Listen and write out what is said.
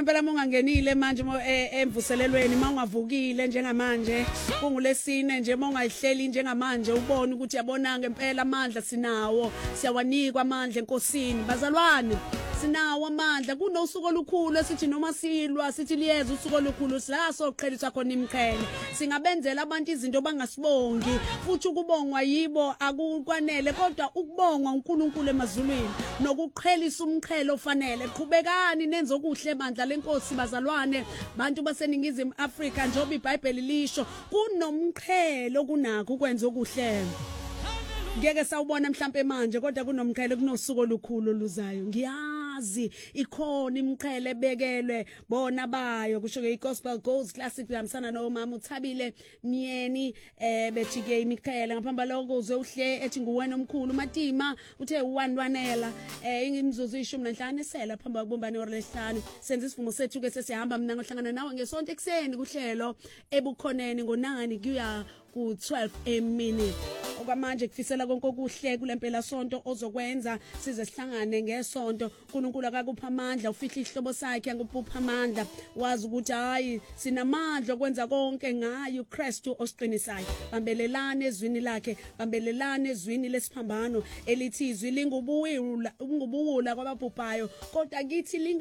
ngempela mongangenile manje emvuselelweni mawungavukile njengamanje kungulesine nje mongayihleli njengamanje ubone ukuthi yabona ngempela amandla sinawo siyawanikwa amandla enkosini bazalwane sinawo amandla kunosuku olukhulu esithi noma silwa sithi liyeza usuku olukhulu silaso qhelisa khona imqhele singabenzela abantu izinto bangasibongi futhi ukubongwa yibo akukwanele kodwa ukubongwa uNkulunkulu emazulwini nokuqhelisa umqhele ofanele qhubekani nenze okuhle bandla lenkosi bazalwane bantu baseningizimu Afrika njengoba iBhayibheli lisho kunomqhele okunakho ukwenza okuhle ngeke sawubona mhlambe manje kodwa kunomqhele kunosuku olukhulu luzayo ngiyazi ikhona imqhele bekelwe bona bayo kusho ke iGospel Gold Classic yamsana nomama uThabile Myeni bethike imiqhele ngaphamba lokho uzwe uhle ethi nguwena omkhulu Matima uthe uwanwanela imzuzu 15 esela phamba kubombane ora lesihlanu senze isivumo sethu ke sesihamba mina ngohlangana nawe ngesonto ekseni kuhlelo ebukhoneni ngo9 kuya ku12 minute okwamanje kufisela konke okuhle kulempela sonto ozokwenza size sihlangane ngesonto uNkulunkulu akakupha amandla ufihla ihlobo sakhe angikupha amandla wazi ukuthi hayi sinamandla okwenza konke ngayo uKristu osiqinisayo bambelelane ezwini lakhe bambelelane ezwini lesiphambano elithi izwi lingubuwula kwababhubhayo kodwa kithi